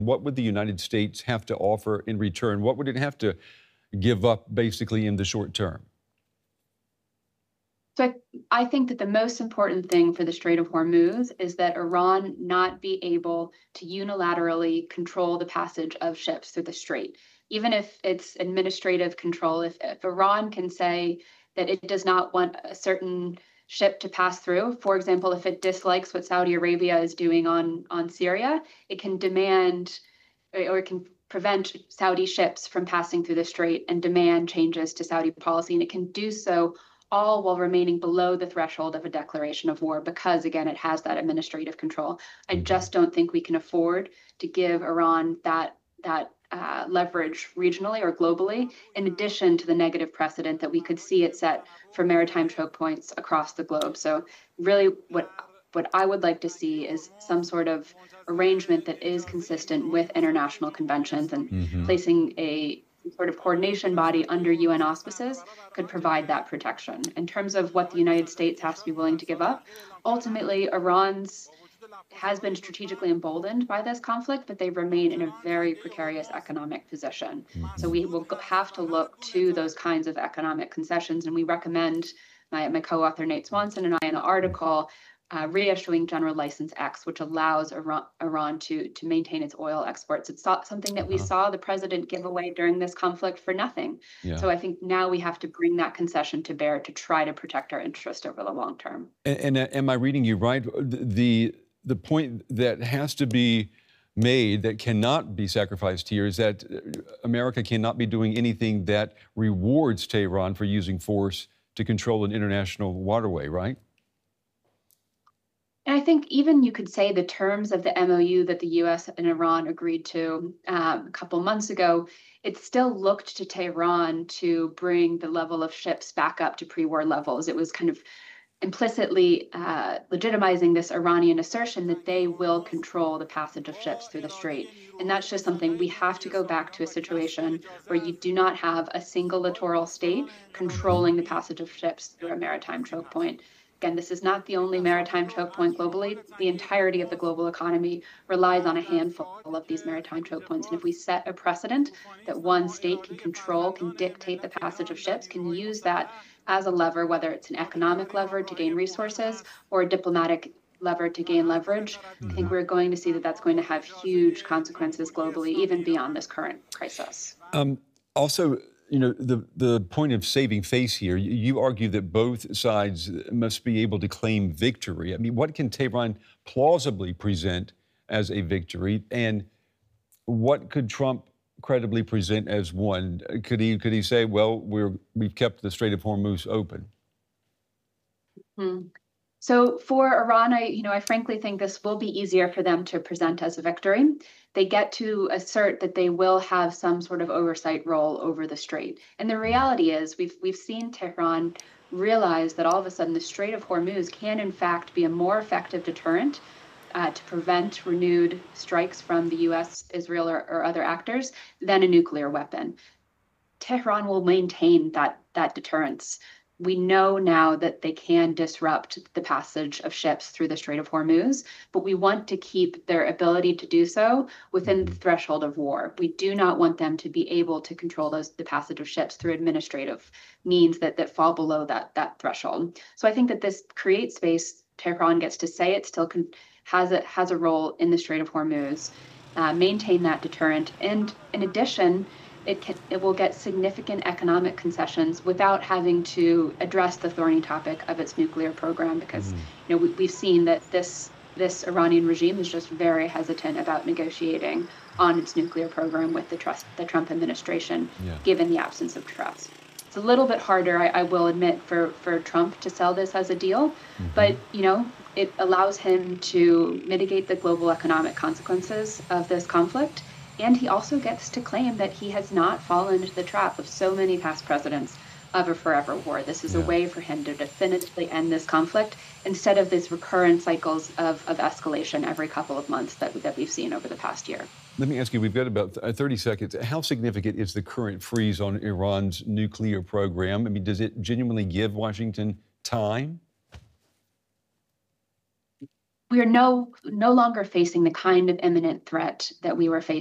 What would the United States have to offer in return? What would it have to give up basically in the short term? So I think that the most important thing for the Strait of Hormuz is that Iran not be able to unilaterally control the passage of ships through the strait. Even if it's administrative control, if Iran can say that it does not want a certain ship to pass through, for example, if it dislikes what Saudi Arabia is doing on Syria, it can demand or it can prevent Saudi ships from passing through the strait and demand changes to Saudi policy. And it can do so all while remaining below the threshold of a declaration of war because, again, it has that administrative control. I just don't think we can afford to give Iran that leverage regionally or globally, in addition to the negative precedent that we could see it set for maritime choke points across the globe. So really what I would like to see is some sort of arrangement that is consistent with international conventions, and placing a sort of coordination body under UN auspices could provide that protection. In terms of what the United States has to be willing to give up, ultimately Iran's has been strategically emboldened by this conflict, but they remain in a very precarious economic position. So we will have to look to those kinds of economic concessions, and we recommend, my co-author Nate Swanson and I in the article, reissuing General License X, which allows Iran to maintain its oil exports. It's something that we saw the president give away during this conflict for nothing. Yeah. So I think now we have to bring that concession to bear to try to protect our interest over the long term. And am I reading you right? The point that has to be made that cannot be sacrificed here is that America cannot be doing anything that rewards Tehran for using force to control an international waterway, right? And I think even you could say the terms of the MOU that the US and Iran agreed to a couple months ago, it still looked to Tehran to bring the level of ships back up to pre-war levels. It was kind of implicitly legitimizing this Iranian assertion that they will control the passage of ships through the strait. And that's just something we have to go back to, a situation where you do not have a single littoral state controlling the passage of ships through a maritime choke point. Again, this is not the only maritime choke point globally. The entirety of the global economy relies on a handful of these maritime choke points. And if we set a precedent that one state can control, can dictate the passage of ships, can use that as a lever, whether it's an economic lever to gain resources or a diplomatic lever to gain leverage, I think we're going to see that that's going to have huge consequences globally, even beyond this current crisis. Also, you know, the point of saving face here, you argue that both sides must be able to claim victory. I mean, what can Tehran plausibly present as a victory, and what could Trump credibly present as one? Could he say, well, we've kept the Strait of Hormuz open? So for Iran, I frankly think this will be easier for them to present as a victory. They get to assert that they will have some sort of oversight role over the strait. And the reality is we've seen Tehran realize that all of a sudden the Strait of Hormuz can in fact be a more effective deterrent to prevent renewed strikes from the US, Israel, or other actors than a nuclear weapon. Tehran will maintain that deterrence. We know now that they can disrupt the passage of ships through the Strait of Hormuz, but we want to keep their ability to do so within the threshold of war. We do not want them to be able to control the passage of ships through administrative means that fall below that threshold. So I think that this creates space. Tehran gets to say it still has a role in the Strait of Hormuz, maintain that deterrent, and in addition, it will get significant economic concessions without having to address the thorny topic of its nuclear program, because we've seen that this Iranian regime is just very hesitant about negotiating on its nuclear program with the Trump administration, given the absence of trust. It's a little bit harder, I will admit, for Trump to sell this as a deal, but it allows him to mitigate the global economic consequences of this conflict. And he also gets to claim that he has not fallen into the trap of so many past presidents of a forever war. This is a way for him to definitively end this conflict instead of these recurrent cycles of escalation every couple of months that we've seen over the past year. Let me ask you, we've got about 30 seconds. How significant is the current freeze on Iran's nuclear program? I mean, does it genuinely give Washington time? we are no longer facing the kind of imminent threat that we were facing